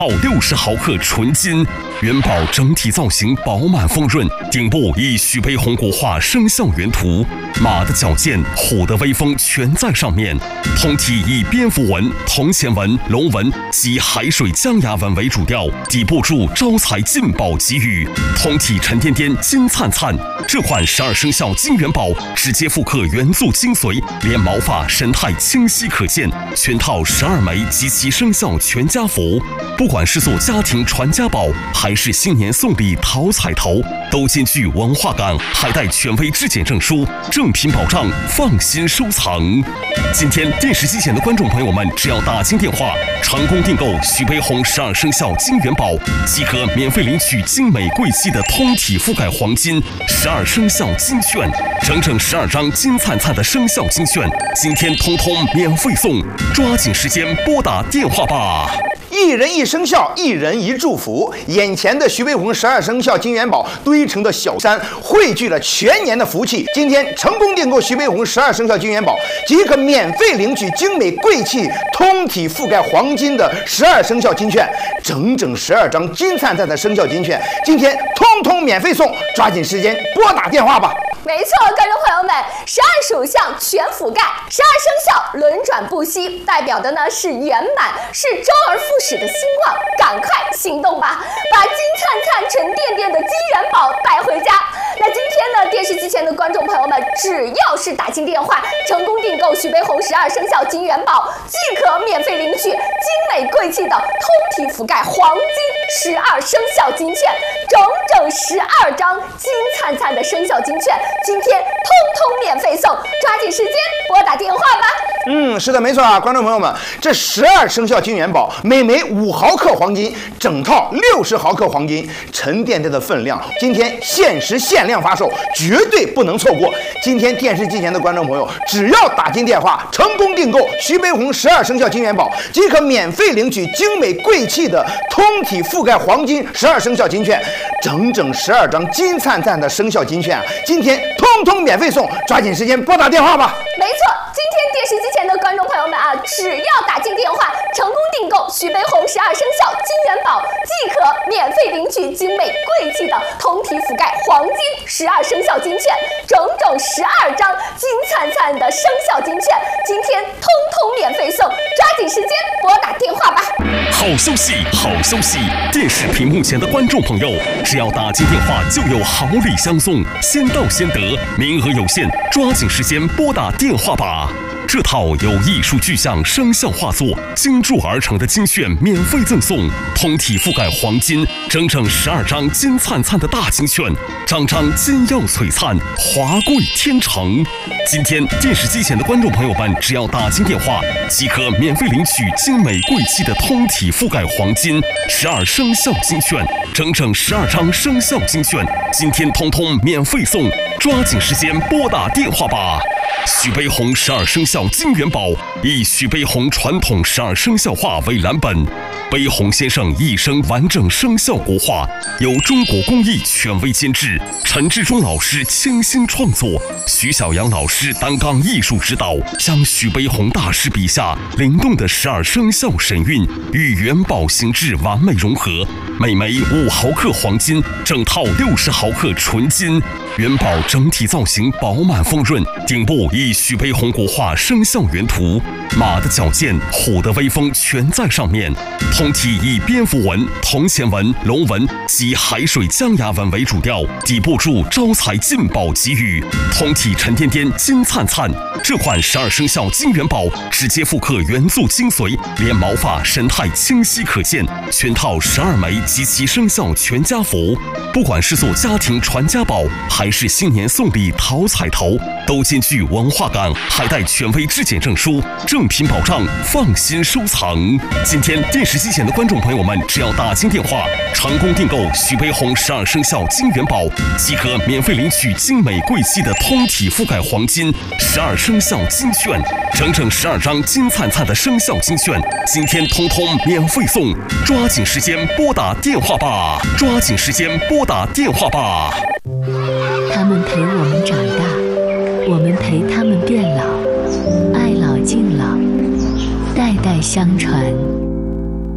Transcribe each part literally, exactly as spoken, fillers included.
套六十毫克纯金，元宝整体造型饱满丰润，顶部以徐悲鸿国画生肖原图，马的矫健，虎的威风全在上面。通体以蝙蝠纹、铜钱纹、龙纹及海水江崖纹为主调，底部注招财进宝吉语，通体沉甸甸、金灿灿。这款十二生肖金元宝直接复刻元素精髓，连毛发神态清晰可见，全套十二枚及其生肖全家福。不管是做家庭传家宝，还是新年送礼讨彩头，都兼具文化感，还带权威质检证书，正品保障，放心收藏。今天电视机前的观众朋友们，只要打进电话，成功订购徐悲鸿十二生肖金元宝，即可免费领取精美贵气的通体覆盖黄金十二生肖金券，整整十二张金灿灿的生肖金券，今天通通免费送，抓紧时间拨打电话吧。 一人一生肖，一人一祝福。眼前的徐悲鸿十二生肖金元宝堆成的小山，汇聚了全年的福气。今天成功订购徐悲鸿十二生肖金元宝，即可免费领取精美贵气、通体覆盖黄金的十二生肖金券，整整十二张金灿灿的生肖金券，今天通通免费送，抓紧时间拨打电话吧。 没错，观众朋友们，十二属相全覆盖，十二生肖轮转不息，代表的呢是圆满，是周而复始的兴旺。赶快行动吧，把金灿灿、沉甸甸的金元宝带回家。那今天呢，电视机前的观众朋友们，只要是打进电话，成功订购徐悲鸿十二生肖金元宝，即可免费领取精美贵气的通体覆盖黄金十二生肖金券，整整十二张金灿灿的生肖金券。今天通通免费送，抓紧时间拨打电话吧。 嗯，是的，没错啊，观众朋友们，这十二生肖金元宝，每枚五毫克黄金，整套六十毫克黄金，沉甸甸的分量，今天限时限量发售，绝对不能错过。今天电视机前的观众朋友，只要打进电话，成功订购徐悲鸿十二生肖金元宝，即可免费领取精美贵气的通体覆盖黄金十二生肖金券，整整十二张金灿灿的生肖金券啊，今天通通免费送，抓紧时间拨打电话吧。 没错，今天电视机前的观众朋友们啊，只要打进电话，成功订购徐悲鸿十二生肖金元宝，即可免费领取精美贵气的通体覆盖黄金十二生肖金券，整整十二张金灿灿的生肖金券，今天通通免费送，抓紧时间拨打电话吧。 好消息，好消息！电视屏幕前的观众朋友，只要打进电话，就有好礼相送，先到先得，名额有限，抓紧时间拨打电话吧。这套由艺术具象生肖画作精铸而成的金券免费赠送，通体覆盖黄金，整整十二张金灿灿的大金券，张张金耀璀璨，华贵天成。今天电视机前的观众朋友们，只要打进电话，即可免费领取精美贵气的通体覆盖黄金十二生肖金券，整整十二张生肖金券，今天通通免费送，抓紧时间拨打电话吧。徐悲鸿十二生肖金元宝以徐悲鸿传统十二生肖画为蓝本，悲鸿先生一生完整生肖国画，由中国工艺权威监制，陈志忠老师倾心创作，徐小阳老师担纲艺术指导，将徐悲鸿大师笔下灵动的十二生肖神韵与元宝形制完美融合。每枚五毫克黄金，整套六十毫克纯金。元宝整体造型饱满丰润，顶部以徐悲鸿国画生肖原图，马的矫健，虎的威风全在上面。通体以蝙蝠纹、铜钱纹、龙纹及海水江崖纹为主调，底部注招财进宝吉语，通体沉甸甸、金灿灿。这款十二生肖金元宝直接复刻元素精髓，连毛发神态清晰可见，全套十二枚及其生肖全家福。不管是做家庭传家宝，还是新年送礼讨彩头，都兼具文化感，还带权威质检证书，正品保障，放心收藏。今天电视机前的观众朋友们，只要打进电话，成功订购徐悲鸿十二生肖金元宝，即可免费领取精美贵气的通体覆盖黄金十二生肖金券，整整十二张金灿灿的生肖金券，今天通通免费送，抓紧时间拨打电话吧，抓紧时间拨打电话吧。 他们陪我们长大，我们陪他们变老，爱老敬老，代代相传。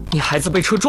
你孩子被车撞。